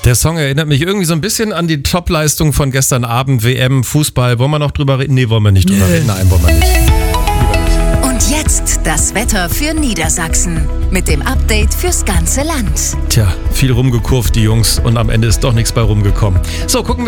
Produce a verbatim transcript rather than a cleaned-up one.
Der Song erinnert mich irgendwie so ein bisschen an die Topleistung von gestern Abend, W M, Fußball. Wollen wir noch drüber reden? Nee, wollen wir nicht drüber Nee. reden. Nein, wollen wir nicht. Und jetzt das Wetter für Niedersachsen mit dem Update fürs ganze Land. Tja, viel rumgekurvt, die Jungs, und am Ende ist doch nichts bei rumgekommen. So, gucken wir